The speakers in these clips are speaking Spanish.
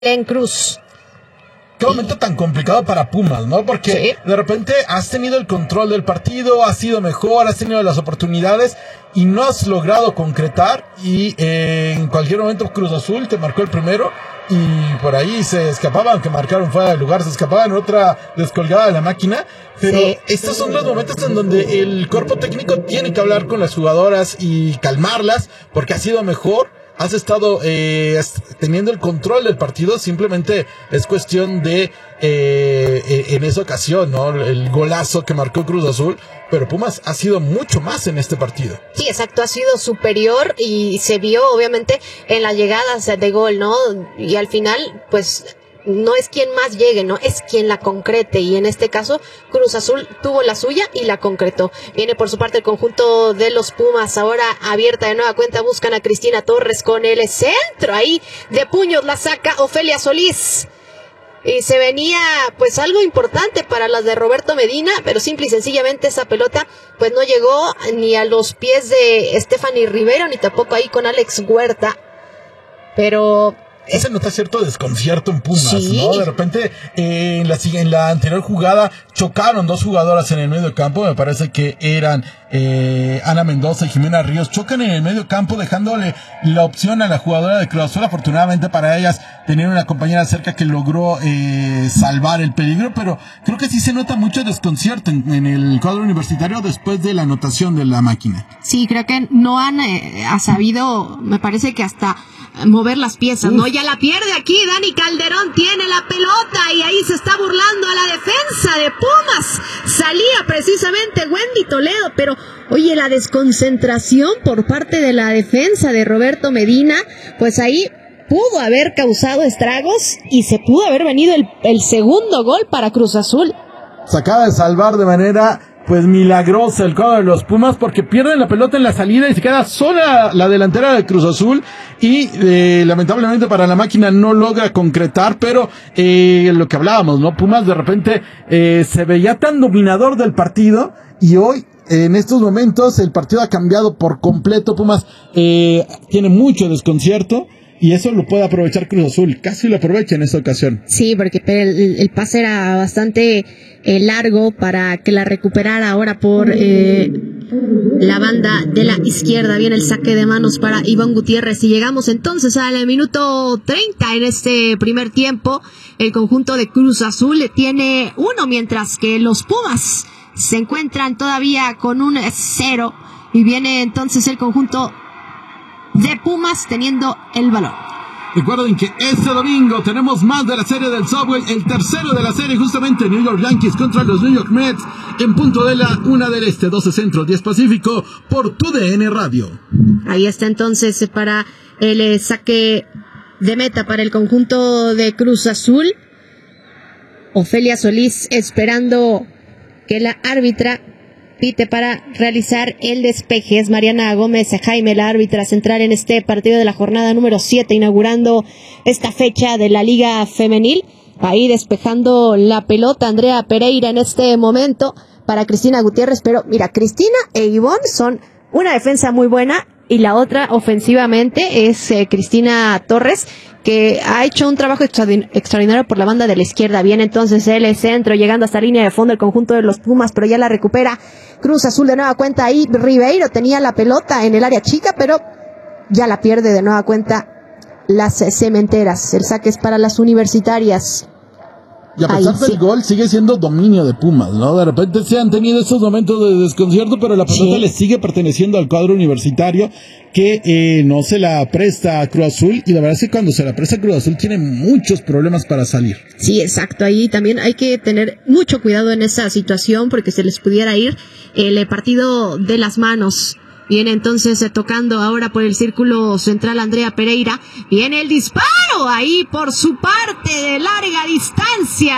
en Cruz. Qué momento tan complicado para Pumas, ¿no? Porque sí, de repente has tenido el control del partido, has sido mejor, has tenido las oportunidades y no has logrado concretar, y en cualquier momento Cruz Azul te marcó el primero y por ahí se escapaban, aunque marcaron fuera de lugar, se escapaban, otra descolgada de la máquina. Pero sí, estos son los momentos en donde el cuerpo técnico tiene que hablar con las jugadoras y calmarlas, porque ha sido mejor. Has estado teniendo el control del partido, simplemente es cuestión de en esa ocasión, ¿no? El golazo que marcó Cruz Azul, pero Pumas ha sido mucho más en este partido. Sí, exacto, ha sido superior y se vio obviamente en las llegadas de gol, ¿no? Y al final, pues no es quien más llegue, no es quien la concrete, y en este caso Cruz Azul tuvo la suya y la concretó. Viene por su parte el conjunto de los Pumas, ahora abierta de nueva cuenta, buscan a Cristina Torres con el centro, ahí de puños la saca Ofelia Solís. Y se venía pues algo importante para las de Roberto Medina, pero simple y sencillamente esa pelota pues no llegó ni a los pies de Stephanie Rivero, ni tampoco ahí con Alex Huerta. Pero se nota cierto desconcierto en Pumas, sí, ¿no? De repente, en la anterior jugada chocaron dos jugadoras en el medio campo, me parece que eran Ana Mendoza y Jimena Ríos, chocan en el medio campo dejándole la opción a la jugadora de Cruz Azul. Afortunadamente para ellas tenían una compañera cerca que logró salvar el peligro, pero creo que sí se nota mucho desconcierto en el cuadro universitario después de la anotación de la máquina. Sí, creo que no han sabido, me parece que hasta mover las piezas, ¿no? Ya la pierde aquí, Dani Calderón tiene la pelota y ahí se está burlando a la defensa de Pumas. Salía precisamente Wendy Toledo, pero oye, la desconcentración por parte de la defensa de Roberto Medina, pues ahí pudo haber causado estragos y se pudo haber venido el segundo gol para Cruz Azul. Se acaba de salvar de manera pues milagrosa el cuadro de los Pumas, porque pierden la pelota en la salida y se queda sola la delantera de Cruz Azul y lamentablemente para la máquina no logra concretar, pero lo que hablábamos, ¿no? Pumas de repente se veía tan dominador del partido y hoy en estos momentos el partido ha cambiado por completo. Pumas tiene mucho desconcierto y eso lo puede aprovechar Cruz Azul. Casi lo aprovecha en esta ocasión. Sí, porque el pase era bastante largo para que la recuperara ahora por la banda de la izquierda. Viene el saque de manos para Ivonne Gutiérrez. Y llegamos entonces al minuto 30 en este primer tiempo. El conjunto de Cruz Azul tiene 1, mientras que los Pumas se encuentran todavía con un 0. Y viene entonces el conjunto de Pumas teniendo el balón. Recuerden que este domingo tenemos más de la serie del Subway, el tercero de la serie, justamente New York Yankees contra los New York Mets, en punto de la 1 del Este, 12 Centro, 10 Pacífico, por TUDN Radio. Ahí está entonces para el saque de meta para el conjunto de Cruz Azul. Ofelia Solís esperando que la árbitra pite para realizar el despeje. Es Mariana Gómez Jaime, la árbitra central en este partido de la jornada número 7, inaugurando esta fecha de la Liga Femenil. Ahí despejando la pelota Andrea Pereira en este momento para Cristina Gutiérrez, pero mira, Cristina e Ivonne son una defensa muy buena y la otra ofensivamente es Cristina Torres, que ha hecho un trabajo extraordinario por la banda de la izquierda. Viene entonces el centro, llegando hasta línea de fondo el conjunto de los Pumas, pero ya la recupera Cruz Azul de nueva cuenta. Ahí Ribeiro tenía la pelota en el área chica, pero ya la pierde de nueva cuenta las cementeras. El saque es para las universitarias. Y a pesar del gol, sigue siendo dominio de Pumas, ¿no? De repente se han tenido estos momentos de desconcierto, pero la pelota le sigue perteneciendo al cuadro universitario, que no se la presta a Cruz Azul, y la verdad es que cuando se la presta a Cruz Azul tiene muchos problemas para salir. Sí, exacto, ahí también hay que tener mucho cuidado en esa situación, porque se les pudiera ir el partido de las manos. Viene entonces tocando ahora por el círculo central Andrea Pereira. Viene el disparo ahí por su parte de larga distancia.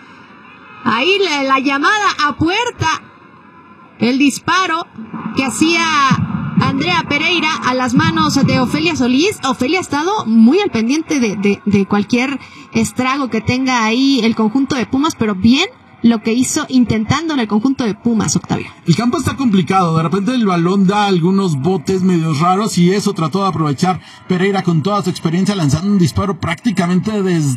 Ahí la llamada a puerta. El disparo que hacía Andrea Pereira a las manos de Ofelia Solís. Ofelia ha estado muy al pendiente de cualquier estrago que tenga ahí el conjunto de Pumas, pero bien lo que hizo intentando en el conjunto de Pumas, Octavio. El campo está complicado, de repente el balón da algunos botes medios raros y eso trató de aprovechar Pereira con toda su experiencia lanzando un disparo prácticamente desde